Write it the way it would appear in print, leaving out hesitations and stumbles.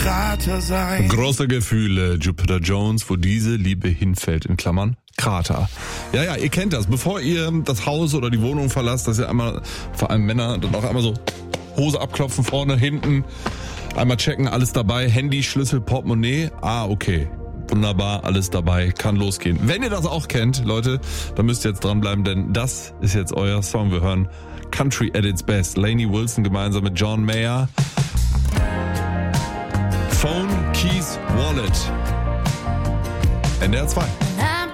Krater sein. Große Gefühle, Jupiter Jones, wo diese Liebe hinfällt, in Klammern Krater. Ja, ihr kennt das. Bevor ihr das Haus oder die Wohnung verlasst, dass ihr einmal, vor allem Männer, dann auch einmal so Hose abklopfen, vorne, hinten, einmal checken, alles dabei, Handy, Schlüssel, Portemonnaie. Okay. Wunderbar, alles dabei, kann losgehen. Wenn ihr das auch kennt, Leute, dann müsst ihr jetzt dranbleiben, denn das ist jetzt euer Song. Wir hören Country at its best. Lainey Wilson gemeinsam mit John Mayer. Phone, Keys, Wallet. NDR 2.